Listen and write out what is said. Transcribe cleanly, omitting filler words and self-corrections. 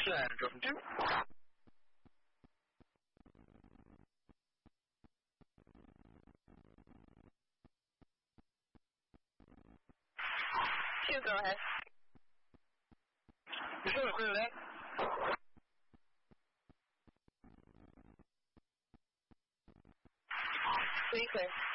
Central. Two, go ahead. Sure, clear that. Three, clear.